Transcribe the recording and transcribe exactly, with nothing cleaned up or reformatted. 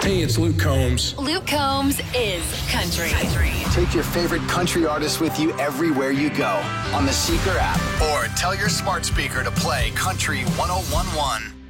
Hey, it's Luke Combs. Luke Combs is country. country. Take your favorite country artist with you everywhere you go on the Seeker app, or tell your smart speaker to play Country one oh one one.